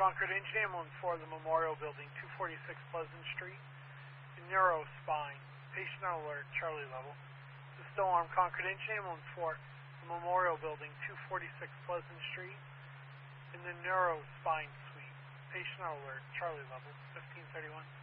Concord Engine Ambulance for the Memorial Building, 246 Pleasant Street. Neuro spine. Patient on alert, Charlie level. This is still Armed Concord Engine Ambulance for the Memorial Building, 246 Pleasant Street. In the neuro spine suite. Patient on alert, Charlie level, 1531.